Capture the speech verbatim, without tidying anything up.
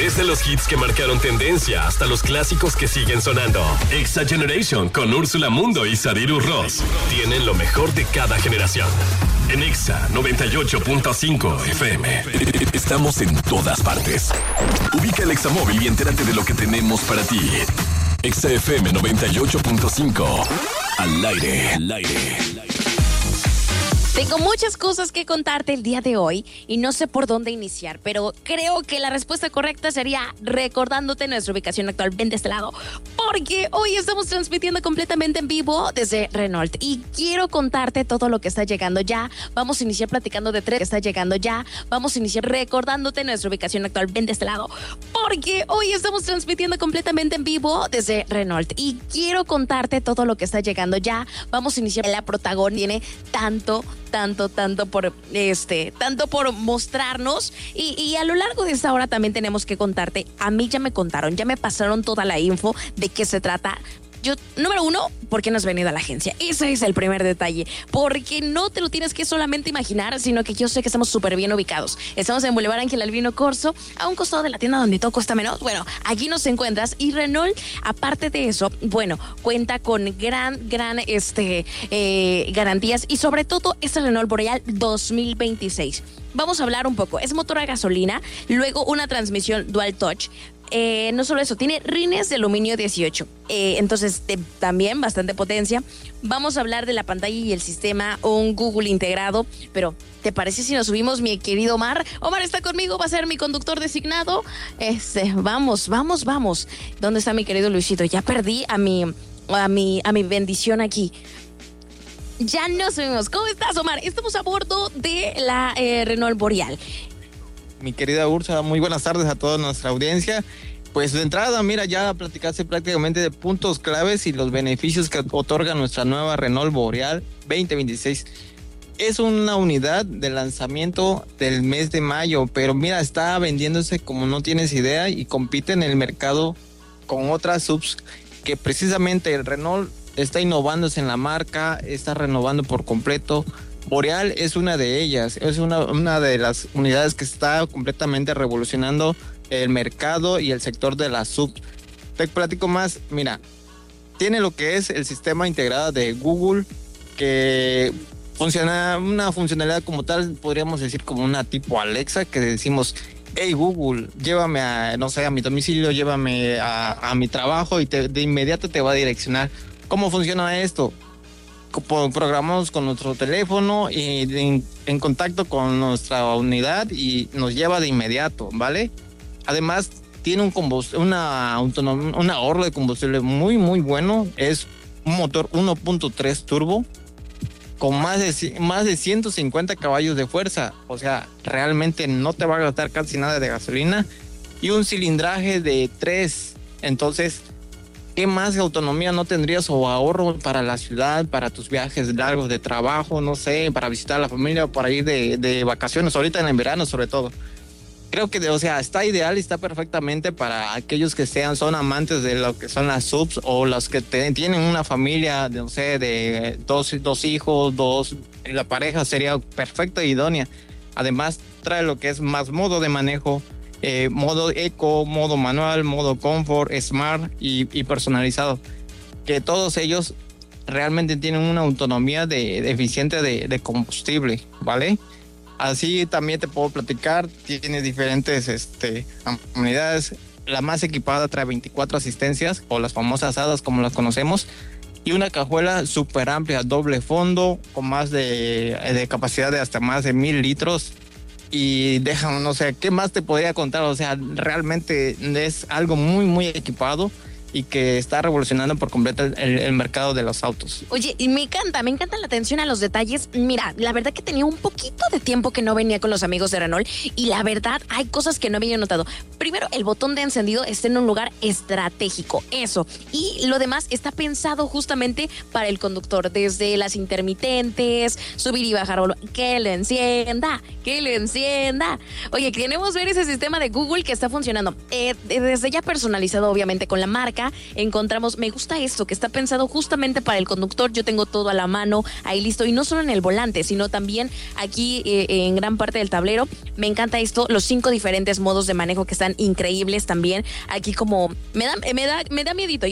Desde los hits que marcaron tendencia hasta los clásicos que siguen sonando. Exa Generation con Úrsula Mundo y Sadiru Ross tienen lo mejor de cada generación. En Exa noventa y ocho punto cinco F M. Estamos en todas partes. Ubica el Exa móvil y entérate de lo que tenemos para ti. Exa F M noventa y ocho punto cinco. Al aire, al aire. Tengo muchas cosas que contarte el día de hoy y no sé por dónde iniciar, pero creo que la respuesta correcta sería recordándote nuestra ubicación actual. Ven de este lado, porque hoy estamos transmitiendo completamente en vivo desde Renault y quiero contarte todo lo que está llegando ya. Vamos a iniciar platicando de tres que está llegando ya. Vamos a iniciar recordándote nuestra ubicación actual. Ven de este lado, porque hoy estamos transmitiendo completamente en vivo desde Renault y quiero contarte todo lo que está llegando ya. Vamos a iniciar. La protagonista tiene tanto tanto, tanto por este, tanto por mostrarnos y, y a lo largo de esta hora también tenemos que contarte. A mí ya me contaron, ya me pasaron toda la info de qué se trata. Yo, número uno, ¿por qué no has venido a la agencia? Ese es el primer detalle, porque no te lo tienes que solamente imaginar, sino que yo sé que estamos súper bien ubicados. Estamos en Boulevard Ángel Albino Corzo, a un costado de la tienda donde todo cuesta menos. Bueno, aquí nos encuentras y Renault, aparte de eso, bueno, cuenta con gran, gran este, eh, garantías y sobre todo este Renault Boreal dos mil veintiséis. Vamos a hablar un poco. Es motor a gasolina, luego una transmisión dual touch. Eh, no solo eso, tiene rines de aluminio dieciocho, eh, entonces de, también bastante potencia. Vamos a hablar de la pantalla y el sistema, un Google integrado, pero ¿te parece si nos subimos, mi querido Omar? Omar está conmigo, va a ser mi conductor designado. Este, vamos, vamos, vamos. ¿Dónde está mi querido Luisito? Ya perdí a mi, a mi, a mi bendición aquí. Ya nos subimos. ¿Cómo estás, Omar? Estamos a bordo de la eh, Renault Boreal. Mi querida Úrsula, muy buenas tardes a toda nuestra audiencia. Pues de entrada, mira, ya platicaste prácticamente de puntos claves y los beneficios que otorga nuestra nueva Renault Boreal veinte veintiséis. Es una unidad de lanzamiento del mes de mayo, pero mira, está vendiéndose como no tienes idea y compite en el mercado con otras subs que precisamente el Renault está innovándose en la marca, está renovando por completo. Boreal es una de ellas, es una, una de las unidades que está completamente revolucionando el mercado y el sector de la sub. Te platico más, mira, tiene lo que es el sistema integrado de Google, que funciona, una funcionalidad como tal, podríamos decir como una tipo Alexa, que decimos, hey Google, llévame a, no sé, a mi domicilio, llévame a, a mi trabajo y te, de inmediato te va a direccionar. ¿Cómo funciona esto? Programamos con nuestro teléfono y en, en contacto con nuestra unidad y nos lleva de inmediato, ¿vale? Además, tiene un combustible, una autonomía, un ahorro de combustible muy, muy bueno. Es un motor uno punto tres turbo con más de, más de ciento cincuenta caballos de fuerza. O sea, realmente no te va a gastar casi nada de gasolina. Y un cilindraje de tres. Entonces, ¿qué más autonomía no tendrías o ahorro para la ciudad, para tus viajes largos de trabajo, no sé, para visitar a la familia o para ir de, de vacaciones, ahorita en el verano sobre todo? Creo que, o sea, está ideal y está perfectamente para aquellos que sean, son amantes de lo que son las subs o los que te, tienen una familia, no sé, de dos, dos hijos, dos, la pareja sería perfecta e idónea. Además, trae lo que es más modo de manejo, Eh, modo eco, modo manual, modo comfort, smart y, y personalizado, que todos ellos realmente tienen una autonomía de, de eficiente de, de combustible, ¿vale? Así también te puedo platicar, tiene diferentes este, unidades. La más equipada trae veinticuatro asistencias, o las famosas hadas como las conocemos, y una cajuela súper amplia, doble fondo, con más de, de capacidad de hasta más de mil litros. Y déjame, no sé, ¿qué más te podría contar? O sea, realmente es algo muy, muy equipado y que está revolucionando por completo el, el mercado de los autos. Oye, y me encanta, me encanta la atención a los detalles. Mira, la verdad que tenía un poquito de tiempo que no venía con los amigos de Renault y la verdad hay cosas que no había notado. Primero, el botón de encendido está en un lugar estratégico, eso. Y lo demás está pensado justamente para el conductor, desde las intermitentes, subir y bajar, que le encienda, que le encienda. Oye, queremos ver ese sistema de Google que está funcionando. Eh, desde ya personalizado, obviamente, con la marca, encontramos, me gusta esto, que está pensado justamente para el conductor. Yo tengo todo a la mano, ahí listo, y no solo en el volante, sino también aquí eh, en gran parte del tablero. Me encanta esto, los cinco diferentes modos de manejo que está están increíbles también. Aquí como me da, me da, me da miedito. Yo